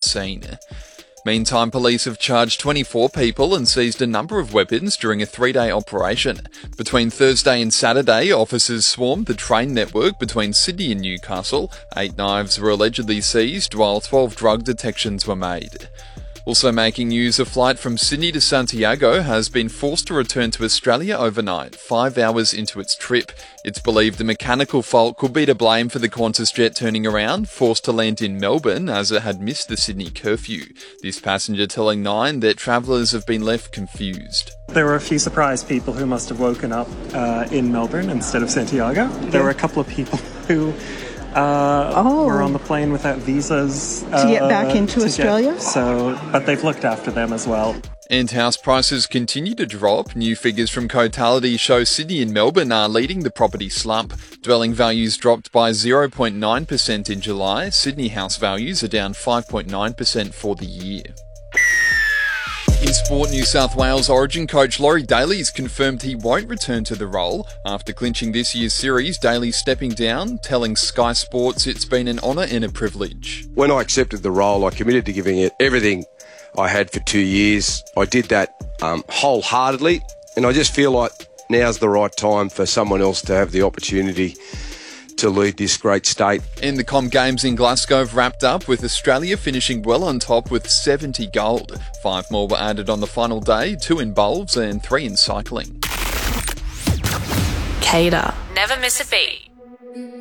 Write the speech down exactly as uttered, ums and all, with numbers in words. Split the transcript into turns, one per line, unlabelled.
scene. Meantime, police have charged twenty-four people and seized a number of weapons during a three-day operation. Between Thursday and Saturday, officers swarmed the train network between Sydney and Newcastle. Eight knives were allegedly seized, while twelve drug detections were made. Also making news, a flight from Sydney to Santiago has been forced to return to Australia overnight, five hours into its trip. It's believed a mechanical fault could be to blame for the Qantas jet turning around, forced to land in Melbourne as it had missed the Sydney curfew. This passenger telling Nine that travellers have been left confused.
There were a few surprised people who must have woken up uh, in Melbourne instead of Santiago. There were a couple of people who uh,
oh.
were on the plane without visas
uh, to get back into Australia.
Get, so, but they've looked after them as well.
And house prices continue to drop. New figures from Cotality show Sydney and Melbourne are leading the property slump. Dwelling values dropped by zero point nine percent in July. Sydney house values are down five point nine percent for the year. In sport, New South Wales Origin coach Laurie Daley's confirmed he won't return to the role. After clinching this year's series, Daley stepping down, telling Sky Sports it's been an honour and a privilege.
When I accepted the role, I committed to giving it everything I had for two years. I did that um, wholeheartedly, and I just feel like now's the right time for someone else to have the opportunity to lead this great state.
And the Com Games in Glasgow have wrapped up with Australia finishing well on top with seventy gold. Five more were added on the final day, two in bowls and three in cycling.
Cater. Never miss a beat.